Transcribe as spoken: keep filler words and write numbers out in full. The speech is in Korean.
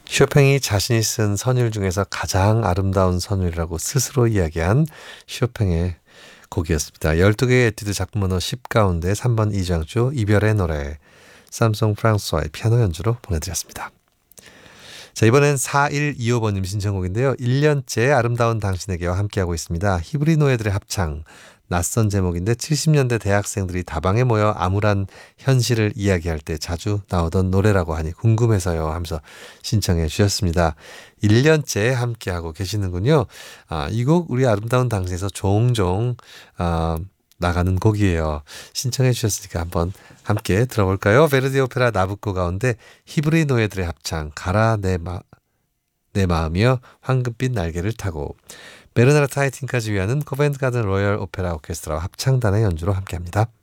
쇼팽이 자신이 쓴 선율 중에서 가장 아름다운 선율이라고 스스로 이야기한 쇼팽의 곡이었습니다. 열두 개의 에뛰드 작품 번호 십 가운데 삼 번 이장조 이별의 노래 삼송 프랑스와의 피아노 연주로 보내드렸습니다. 자, 이번엔 사일이오 번님 신청곡인데요. 일 년째 아름다운 당신에게와 함께하고 있습니다. 히브리 노예들의 합창. 낯선 제목인데 칠십 년대 대학생들이 다방에 모여 암울한 현실을 이야기할 때 자주 나오던 노래라고 하니 궁금해서요 하면서 신청해 주셨습니다. 일 년째 함께하고 계시는군요. 아, 이 곡 우리 아름다운 당신에서 종종 아, 나가는 곡이에요. 신청해 주셨으니까 한번 함께 들어볼까요? 베르디 오페라 나부코 가운데 히브리 노예들의 합창 가라 내, 마, 내 마음이여 황금빛 날개를 타고 베르나르트 하이틴까지 위하는 코벤트 가든 로열 오페라 오케스트라와 합창단의 연주로 함께합니다.